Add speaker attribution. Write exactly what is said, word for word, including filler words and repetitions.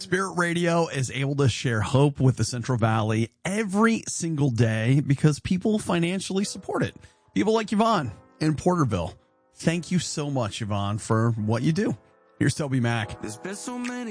Speaker 1: Spirit Radio is able to share hope with the Central Valley every single day because people financially support it. People like Yvonne in Porterville. Thank you so much, Yvonne, for what you do. Here's Toby Mac.
Speaker 2: There's been so many